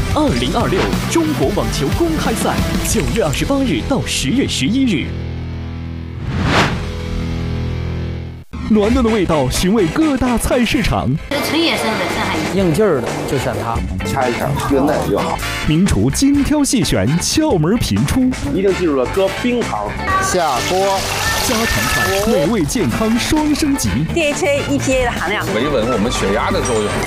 2026中国网球公开赛9月28日到10月11日。暖暖的味道，寻味各大菜市场。 纯野生的上海硬劲儿的就选它， 掐一下越嫩越好。 名厨精挑细选，窍门频出。 一定记住了，搁冰糖。 下锅。 家常菜，美味健康双升级。 DHA、EPA 的含量维稳我们血压的作用。